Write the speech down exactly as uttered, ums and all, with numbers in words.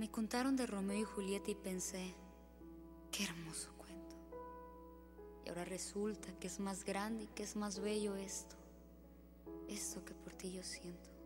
Me contaron de Romeo y Julieta y pensé, qué hermoso cuento. Y ahora resulta que es más grande y que es más bello esto, esto que por ti yo siento.